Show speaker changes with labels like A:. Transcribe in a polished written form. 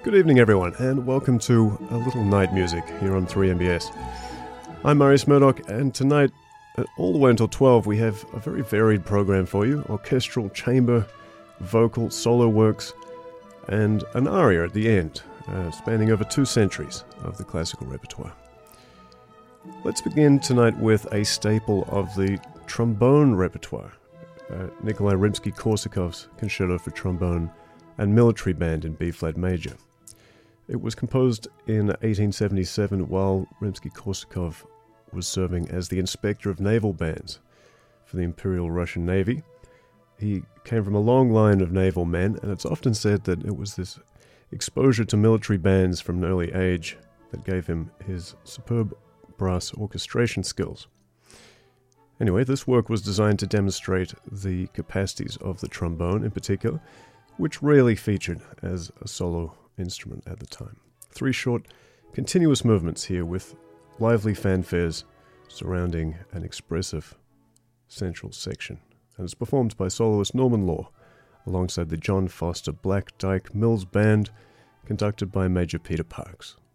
A: Good evening, everyone, and welcome to A Little Night Music here on 3MBS. I'm Marius Murdoch, and tonight, all the way until 12, we have a very varied program for you. Orchestral, chamber, vocal, solo works, and an aria at the end, spanning over 2 centuries of the classical repertoire. Let's begin tonight with a staple of the trombone repertoire, Nikolai Rimsky-Korsakov's Concerto for Trombone and Military Band in B-flat major. It was composed in 1877 while Rimsky-Korsakov was serving as the inspector of naval bands for the Imperial Russian Navy. He came from a long line of naval men, and it's often said that it was this exposure to military bands from an early age that gave him his superb brass orchestration skills. Anyway, this work was designed to demonstrate the capacities of the trombone in particular, which rarely featured as a solo instrument at the time. 3 short, continuous movements here with lively fanfares surrounding an expressive central section. And it's performed by soloist Norman Law alongside the John Foster Black Dyke Mills Band, conducted by Major Peter Parks.